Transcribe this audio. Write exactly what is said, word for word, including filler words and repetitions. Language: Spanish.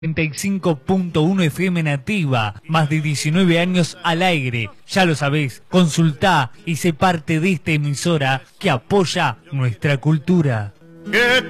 treinta y cinco punto uno F M Nativa, más de diecinueve años al aire. Ya lo sabés, consultá y sé parte de esta emisora que apoya nuestra cultura.